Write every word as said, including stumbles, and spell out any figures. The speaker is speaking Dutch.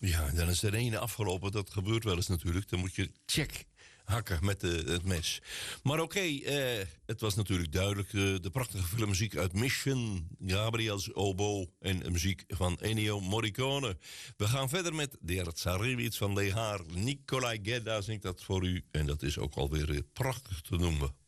Ja, dan is er ene afgelopen. Dat gebeurt wel eens natuurlijk. Dan moet je check hakken met de, het mes. Maar oké, okay, uh, het was natuurlijk duidelijk. Uh, de prachtige filmmuziek uit Mission, Gabriel's Oboe en muziek van Ennio Morricone. We gaan verder met Der Tsarevich van Lehar. Nikolai Gedda zingt dat voor u. En dat is ook alweer prachtig te noemen.